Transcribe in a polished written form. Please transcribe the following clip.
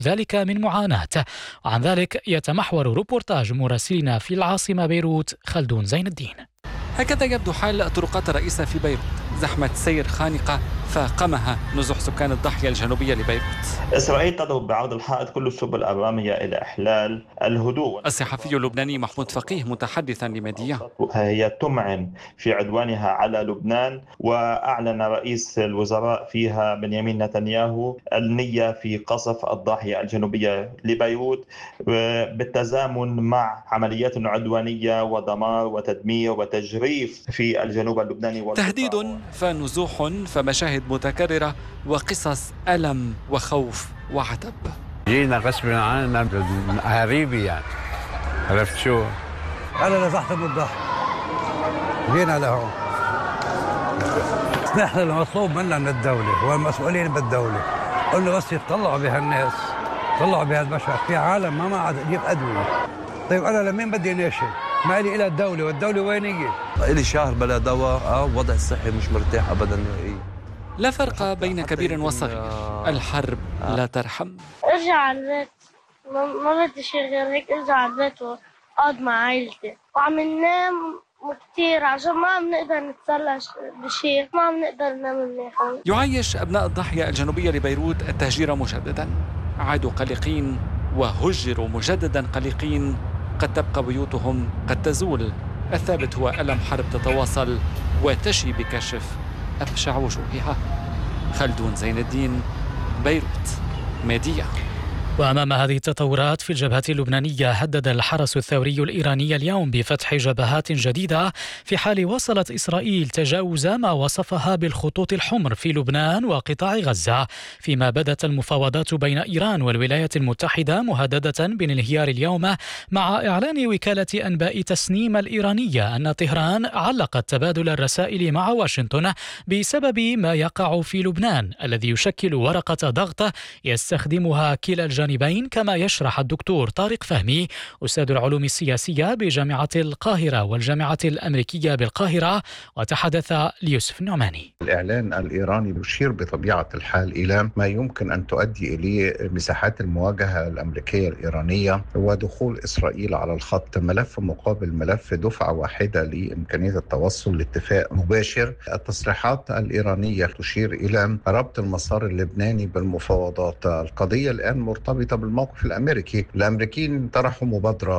ذلك من معاناة. وعن ذلك يتمحور روبورتاج مراسلنا في العاصمة بيروت خلدون زين الدين. هكذا يبدو حال الطرقات الرئيسة في بيروت، زحمة سير خانقة فاقمها نزوح سكان الضاحية الجنوبية لبيروت. إسرائيل تدعو بعرض الحائط كل السبل الأمامية إلى إحلال الهدوء. الصحفي اللبناني محمود فقيه متحدثا لميديا: هي تمعن في عدوانها على لبنان، وأعلن رئيس الوزراء فيها بنيامين نتنياهو النية في قصف الضاحية الجنوبية لبيروت بالتزامن مع عمليات عدوانية ودمار وتدمير وتجريف في الجنوب اللبناني. تهديد فنزوح فمشاهد متكررة وقصص ألم وخوف وعتب. جينا غصبا عننا هريبي يعني، عرفت شو؟ أنا نزحت من الضحك، جينا لهون. نحن المطلوب منا من الدولة والمسؤولين بالدولة قلنا بس يطلعوا بهالناس، يطلعوا بهالبشر. في عالم ما عاد تجيب أدوية. طيب أنا لمين بدي ناشي؟ ما لي إلى الدولة، والدولة وين هي؟ إلي شهر بلا دواء، وضع الصحي مش مرتاح أبدا. لا فرق بين كبير وصغير، الحرب لا ترحم. ارجع على البيت، ما بدي شيء غير هيك. ارجع على البيت وأقعد مع عائلتي، وعم ننام كتير عشان ما عم نقدر نتسلى بشيء، ما عم نقدر ننام منيح. يعايش أبناء الضاحية الجنوبية لبيروت التهجير مجددا، عادوا قلقين وهجروا مجددا قلقين. قد تبقى بيوتهم، قد تزول. الثابت هو ألم حرب تتواصل وتشي بكشف أبشع وجوهها. خلدون زين الدين، بيروت، ميديا. وأمام هذه التطورات في الجبهة اللبنانية، هدد الحرس الثوري الإيراني اليوم بفتح جبهات جديدة في حال وصلت إسرائيل تجاوز ما وصفها بالخطوط الحمر في لبنان وقطاع غزة، فيما بدت المفاوضات بين إيران والولايات المتحدة مهددة بالانهيار اليوم، مع إعلان وكالة أنباء تسنيم الإيرانية أن طهران علقت تبادل الرسائل مع واشنطن بسبب ما يقع في لبنان الذي يشكل ورقة ضغط يستخدمها كلا الجانبين، كما يشرح الدكتور طارق فهمي أستاذ العلوم السياسية بجامعة القاهرة والجامعة الأمريكية بالقاهرة، وتحدث ليوسف النعماني. الإعلان الإيراني يشير بطبيعة الحال إلى ما يمكن أن تؤدي إليه مساحات المواجهة الأمريكية الإيرانية ودخول إسرائيل على الخط ملف مقابل ملف، دفعة واحدة لإمكانية التوصل لاتفاق مباشر. التصريحات الإيرانية تشير إلى ربط المسار اللبناني بالمفاوضات. القضية الآن مرتبطة بالموقف الأمريكي. الأمريكيين طرحوا مبادرة